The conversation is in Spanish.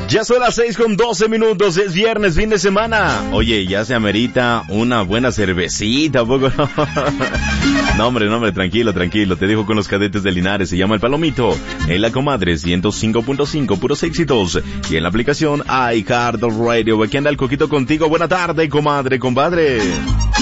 Ya son las 6:12, es viernes, fin de semana. Oye, ya se amerita una buena cervecita, ¿a poco no? No, hombre, tranquilo, te dejo con los cadetes de Linares, se llama El Palomito, en la Comadre 105.5, puros éxitos, y en la aplicación iHeartRadio. Aquí anda el Coquito contigo, buena tarde, comadre, compadre.